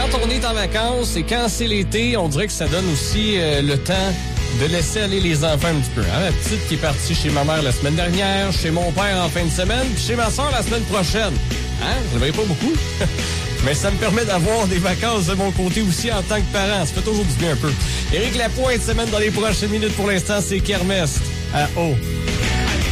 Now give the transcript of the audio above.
on est en vacances et quand c'est l'été, on dirait que ça donne aussi le temps de laisser aller les enfants un petit peu. Hein? La petite qui est partie chez ma mère la semaine dernière, chez mon père en fin de semaine, puis chez ma soeur la semaine prochaine. Hein? Je ne verrai pas beaucoup. Mais ça me permet d'avoir des vacances de mon côté aussi en tant que parent. Ça fait toujours du bien un peu. Éric Lapointe, semaine dans les prochaines minutes. Pour l'instant, c'est Kermesse à O.